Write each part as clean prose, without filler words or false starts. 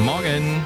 Morgen.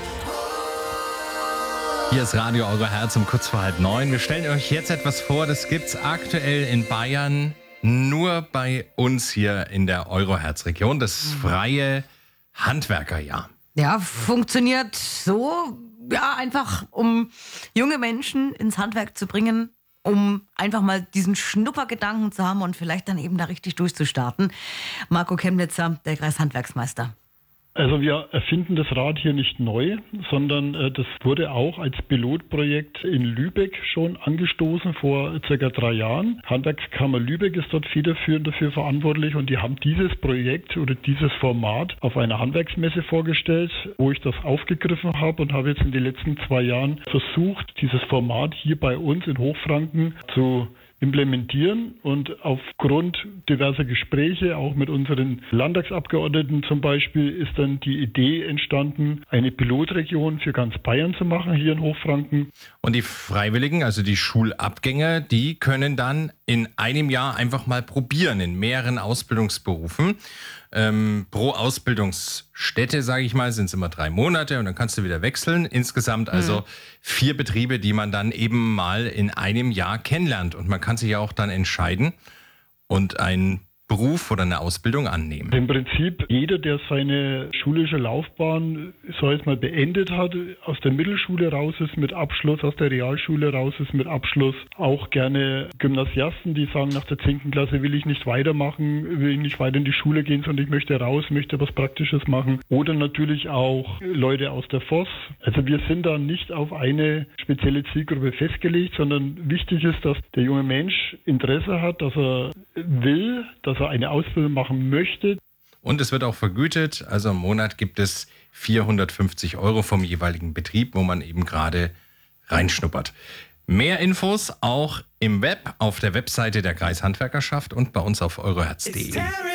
Hier ist Radio Euro Herz um kurz vor 8:30. Wir stellen euch jetzt etwas vor, das gibt's aktuell in Bayern nur bei uns hier in der Euro-Herz-Region, das freie Handwerkerjahr. Ja, funktioniert so, ja, einfach um junge Menschen ins Handwerk zu bringen, um einfach mal diesen Schnuppergedanken zu haben und vielleicht dann eben da richtig durchzustarten. Marco Chemnitzer, der Kreishandwerksmeister. Also wir erfinden das Rad hier nicht neu, sondern das wurde auch als Pilotprojekt in Lübeck schon angestoßen vor circa 3 Jahren. Handwerkskammer Lübeck ist dort federführend dafür verantwortlich und die haben dieses Projekt oder dieses Format auf einer Handwerksmesse vorgestellt, wo ich das aufgegriffen habe und habe jetzt in den letzten 2 Jahren versucht, dieses Format hier bei uns in Hochfranken zu implementieren, und aufgrund diverser Gespräche, auch mit unseren Landtagsabgeordneten zum Beispiel, ist dann die Idee entstanden, eine Pilotregion für ganz Bayern zu machen, hier in Hochfranken. Und die Freiwilligen, also die Schulabgänger, die können dann in einem Jahr einfach mal probieren, in mehreren Ausbildungsberufen. Pro Ausbildungsstätte, sage ich mal, sind es immer 3 Monate und dann kannst du wieder wechseln. Insgesamt also 4 Betriebe, die man dann eben mal in einem Jahr kennenlernt. Und man kann sich ja auch dann entscheiden und einen Beruf oder eine Ausbildung annehmen. Im Prinzip jeder, der seine schulische Laufbahn, so jetzt mal beendet hat, aus der Mittelschule raus ist mit Abschluss, aus der Realschule raus ist mit Abschluss, auch gerne Gymnasiasten, die sagen, nach der 10. Klasse will ich nicht weitermachen, will ich nicht weiter in die Schule gehen, sondern ich möchte raus, möchte was Praktisches machen. Oder natürlich auch Leute aus der FOS. Also wir sind da nicht auf eine spezielle Zielgruppe festgelegt, sondern wichtig ist, dass der junge Mensch Interesse hat, dass er will, dass er eine Ausbildung machen möchte. Und es wird auch vergütet. Also im Monat gibt es 450 € vom jeweiligen Betrieb, wo man eben gerade reinschnuppert. Mehr Infos auch im Web, auf der Webseite der Kreishandwerkerschaft und bei uns auf euroherz.de.